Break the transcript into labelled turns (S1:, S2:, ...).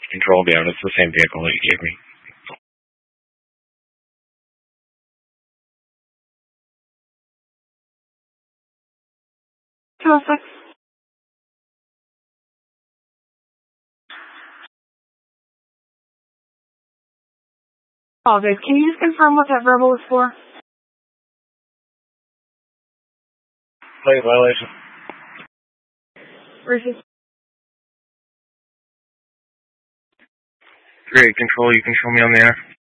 S1: Control down. It's the same vehicle that you gave me.
S2: 206. Apologize. Can you just confirm what that verbal was for?
S1: Plate violation.
S2: Versus.
S1: Great, Control. You can show me on the air.